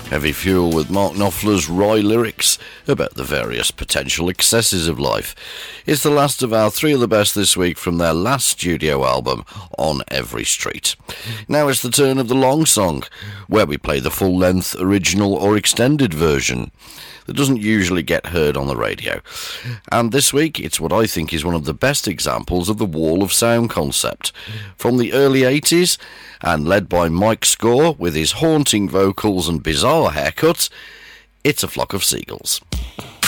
Heavy Fuel with Mark Knopfler's wry lyrics about the various potential excesses of life. It's the last of our three of the best this week from their last studio album, On Every Street. Now it's the turn of the long song, where we play the full-length original or extended version that doesn't usually get heard on the radio. And this week, it's what I think is one of the best examples of the wall of sound concept. From the early 80s, and led by Mike Score with his haunting vocals and bizarre haircut, it's A Flock of Seagulls.